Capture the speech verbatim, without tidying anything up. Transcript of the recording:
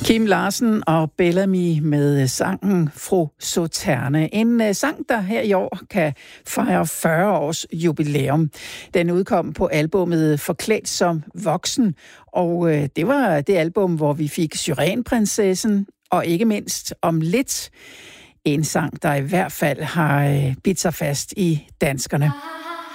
Kim Larsen og Bellamy med sangen Fru Sauterne. En uh, sang, der her i år kan fejre fyrre års jubilæum. Den udkom på albummet Forklædt som voksen, og uh, det var det album, hvor vi fik Syrenprinsessen, og ikke mindst Om lidt. En sang, der i hvert fald har uh, bidt sig fast i danskerne.